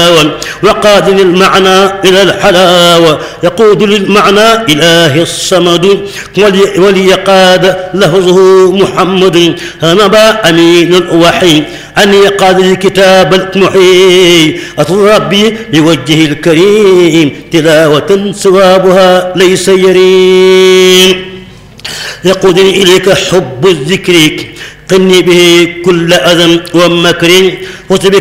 وقاد للمعنى إلى الحلاوة يقود للمعنى إله الصمد وليقاد لفظه محمد نبا أمين الوحي أن يقاد الكتاب المحيي أطر ربي بوجهه الكريم تلاوة ثوابها ليس يريم يقودني إليك حب الذكر قني به كل أذى ومكر